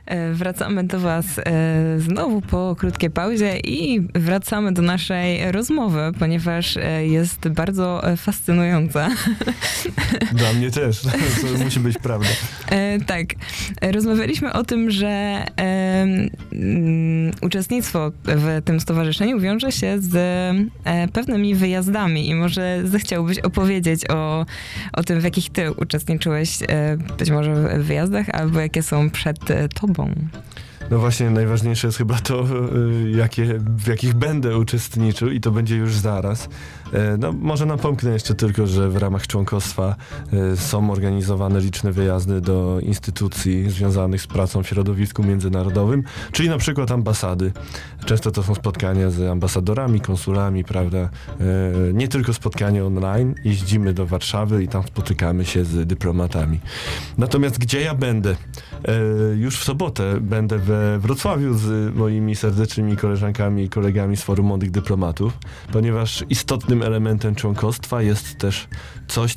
Wracamy do Was znowu po krótkiej pauzie i wracamy do naszej rozmowy, ponieważ jest bardzo fascynująca. Dla mnie też, to musi być prawda. Tak. Rozmawialiśmy o tym, że uczestnictwo w tym stowarzyszeniu wiąże się z pewnymi wyjazdami i może zechciałbyś opowiedzieć o tym, w jakich ty uczestniczyłeś, być może w wyjazdach, albo jakie są przed tobą. No właśnie, najważniejsze jest chyba to, w jakich będę uczestniczył i to będzie już zaraz. No, może napomknę jeszcze tylko, że w ramach członkostwa są organizowane liczne wyjazdy do instytucji związanych z pracą w środowisku międzynarodowym, czyli na przykład ambasady. Często to są spotkania z ambasadorami, konsulami, prawda? Nie tylko spotkania online. Jeździmy do Warszawy i tam spotykamy się z dyplomatami. Natomiast gdzie ja będę? Już w sobotę będę we Wrocławiu z moimi serdecznymi koleżankami i kolegami z Forum Młodych Dyplomatów, ponieważ istotnym elementem członkostwa jest też coś,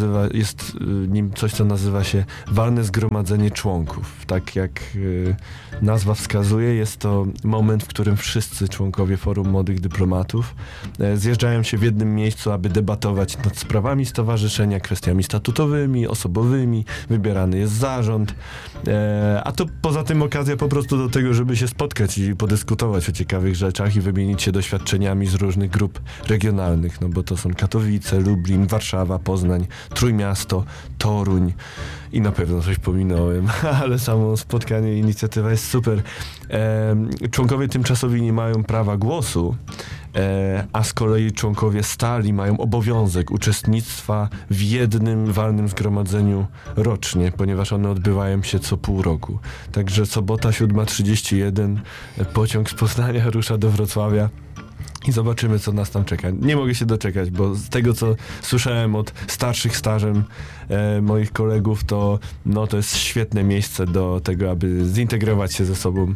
co nazywa się walne zgromadzenie członków. Tak jak nazwa wskazuje, jest to moment, w którym wszyscy członkowie Forum Młodych Dyplomatów zjeżdżają się w jednym miejscu, aby debatować nad sprawami stowarzyszenia, kwestiami statutowymi, osobowymi, wybierany jest zarząd, a to poza tym okazja po prostu do tego, żeby się spotkać i podyskutować o ciekawych rzeczach i wymienić się doświadczeniami z różnych grup regionalnych, no bo to są Katowice, Lublin, Warszawa, Poznań, Trójmiasto, Toruń i na pewno coś pominąłem, ale samo spotkanie i inicjatywa jest super. Członkowie tymczasowi nie mają prawa głosu, a z kolei członkowie stali mają obowiązek uczestnictwa w jednym walnym zgromadzeniu rocznie, ponieważ one odbywają się co pół roku. Także sobota 7:31, pociąg z Poznania rusza do Wrocławia. I zobaczymy, co nas tam czeka. Nie mogę się doczekać, bo z tego, co słyszałem od starszych stażem moich kolegów, to jest świetne miejsce do tego, aby zintegrować się ze sobą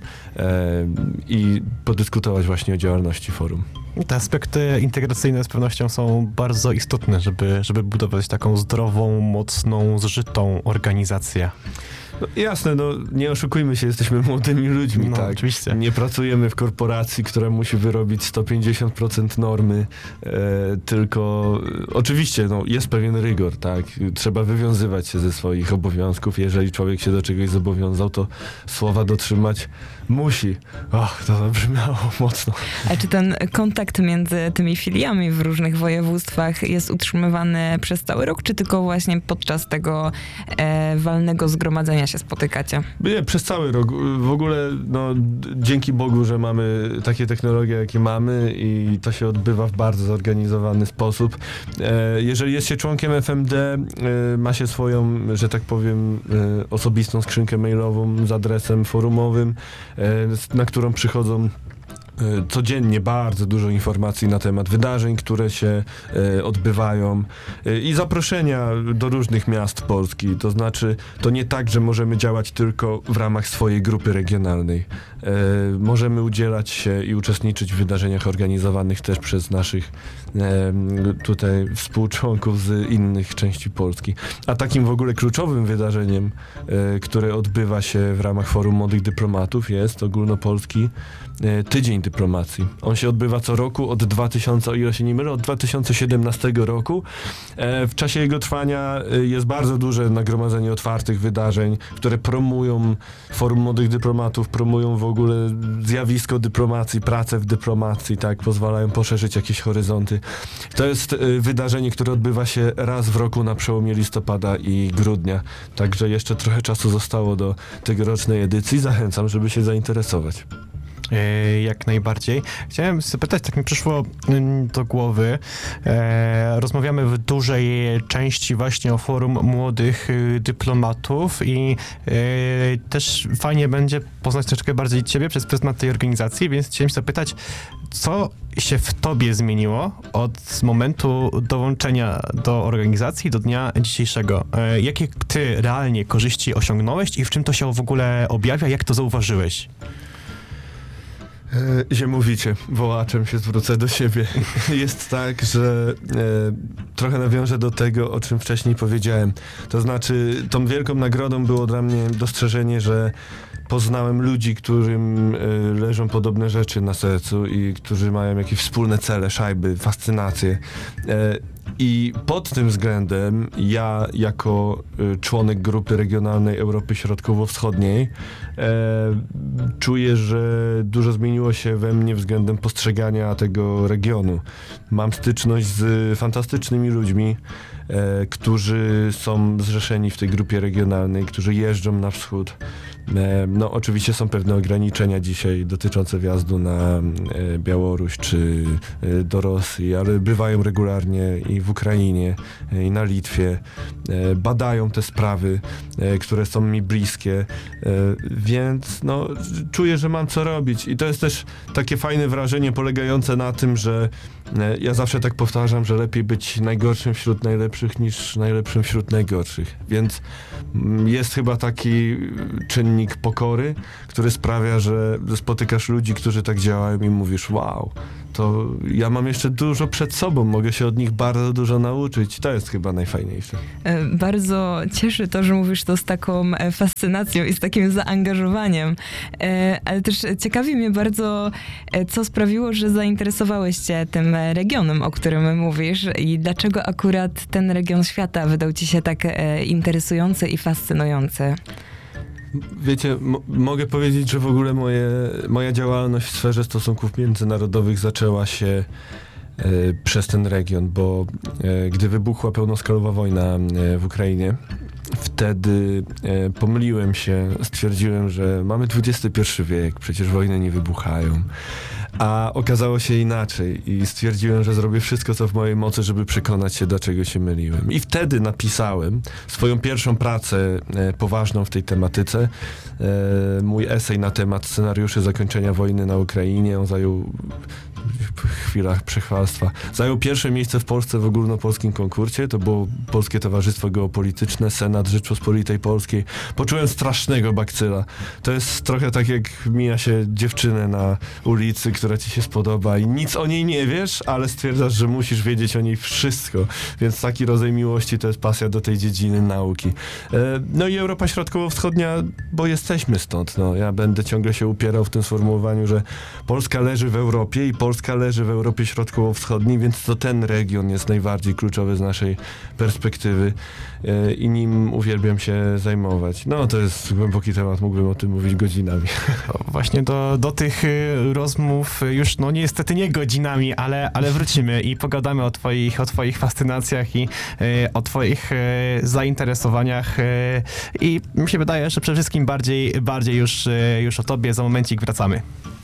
i podyskutować właśnie o działalności forum. Te aspekty integracyjne z pewnością są bardzo istotne, żeby budować taką zdrową, mocną, zżytą organizację. No, jasne, nie oszukujmy się, jesteśmy młodymi ludźmi, tak? Oczywiście. Nie pracujemy w korporacji, która musi wyrobić 150% normy, tylko oczywiście, jest pewien rygor, tak? Trzeba wywiązywać się ze swoich obowiązków. Jeżeli człowiek się do czegoś zobowiązał, to słowa dotrzymać musi. To zabrzmiało mocno. A czy ten kontakt między tymi filiami w różnych województwach jest utrzymywany przez cały rok, czy tylko właśnie podczas tego walnego zgromadzenia się spotykacie? Nie, przez cały rok. W ogóle, dzięki Bogu, że mamy takie technologie, jakie mamy i to się odbywa w bardzo zorganizowany sposób. Jeżeli jest się członkiem FMD, ma się swoją, że tak powiem, osobistą skrzynkę mailową z adresem forumowym, na którą przychodzą codziennie bardzo dużo informacji na temat wydarzeń, które się odbywają i zaproszenia do różnych miast Polski. To znaczy, to nie tak, że możemy działać tylko w ramach swojej grupy regionalnej. Możemy udzielać się i uczestniczyć w wydarzeniach organizowanych też przez naszych tutaj współczłonków z innych części Polski. A takim w ogóle kluczowym wydarzeniem, które odbywa się w ramach Forum Młodych Dyplomatów, jest ogólnopolski Tydzień Dyplomacji. On się odbywa co roku od 2017 roku. W czasie jego trwania jest bardzo duże nagromadzenie otwartych wydarzeń, które promują Forum Młodych Dyplomatów, promują w ogóle zjawisko dyplomacji, pracę w dyplomacji, tak, pozwalają poszerzyć jakieś horyzonty. To jest wydarzenie, które odbywa się raz w roku na przełomie listopada i grudnia. Także jeszcze trochę czasu zostało do tegorocznej edycji. Zachęcam, żeby się zainteresować. Jak najbardziej. Chciałem zapytać, tak mi przyszło do głowy, rozmawiamy w dużej części właśnie o Forum Młodych Dyplomatów i też fajnie będzie poznać troszeczkę bardziej ciebie przez pryzmat tej organizacji, więc chciałem się zapytać, co się w tobie zmieniło od momentu dołączenia do organizacji do dnia dzisiejszego? Jakie ty realnie korzyści osiągnąłeś i w czym to się w ogóle objawia? Jak to zauważyłeś? Ziemowicie, wołaczem się zwrócę do siebie. Jest tak, że trochę nawiążę do tego, o czym wcześniej powiedziałem. To znaczy, tą wielką nagrodą było dla mnie dostrzeżenie, że poznałem ludzi, którym leżą podobne rzeczy na sercu i którzy mają jakieś wspólne cele, szajby, fascynacje. I pod tym względem ja jako członek grupy regionalnej Europy Środkowo-Wschodniej czuję, że dużo zmieniło się we mnie względem postrzegania tego regionu. Mam styczność z fantastycznymi ludźmi, którzy są zrzeszeni w tej grupie regionalnej, którzy jeżdżą na wschód. No oczywiście są pewne ograniczenia dzisiaj dotyczące wjazdu na Białoruś czy do Rosji, ale bywają regularnie i w Ukrainie, i na Litwie. Badają te sprawy, które są mi bliskie, więc no, czuję, że mam co robić. I to jest też takie fajne wrażenie polegające na tym, że ja zawsze tak powtarzam, że lepiej być najgorszym wśród najlepszych niż najlepszym wśród najgorszych. Więc jest chyba taki czynnik pokory, który sprawia, że spotykasz ludzi, którzy tak działają i mówisz, wow, to ja mam jeszcze dużo przed sobą, mogę się od nich bardzo dużo nauczyć. To jest chyba najfajniejsze. Bardzo cieszy to, że mówisz to z taką fascynacją i z takim zaangażowaniem, ale też ciekawi mnie bardzo, co sprawiło, że zainteresowałeś się tym regionem, o którym mówisz i dlaczego akurat ten region świata wydał ci się tak interesujący i fascynujący. Wiecie, mogę powiedzieć, że w ogóle moja działalność w sferze stosunków międzynarodowych zaczęła się przez ten region, bo gdy wybuchła pełnoskalowa wojna w Ukrainie, wtedy pomyliłem się, stwierdziłem, że mamy XXI wiek, przecież wojny nie wybuchają. A okazało się inaczej i stwierdziłem, że zrobię wszystko, co w mojej mocy, żeby przekonać się, dlaczego się myliłem. I wtedy napisałem swoją pierwszą pracę poważną w tej tematyce. Mój esej na temat scenariuszy zakończenia wojny na Ukrainie. On zajął w chwilach przechwalstwa. Zajął pierwsze miejsce w Polsce w ogólnopolskim konkursie. To było Polskie Towarzystwo Geopolityczne, Senat Rzeczpospolitej Polskiej. Poczułem strasznego bakcyla. To jest trochę tak, jak mija się dziewczynę na ulicy, która ci się spodoba i nic o niej nie wiesz, ale stwierdzasz, że musisz wiedzieć o niej wszystko. Więc taki rodzaj miłości to jest pasja do tej dziedziny nauki. No i Europa Środkowo-Wschodnia, bo jesteśmy stąd. No, ja będę ciągle się upierał w tym sformułowaniu, że Polska leży w Europie i Polska leży w Europie Środkowo-Wschodniej, więc to ten region jest najbardziej kluczowy z naszej perspektywy i nim uwielbiam się zajmować. No to jest głęboki temat, mógłbym o tym mówić godzinami. Właśnie do tych rozmów już, no niestety nie godzinami, ale wrócimy i pogadamy o twoich fascynacjach i o twoich zainteresowaniach i mi się wydaje, że przede wszystkim bardziej już o tobie za momencik wracamy.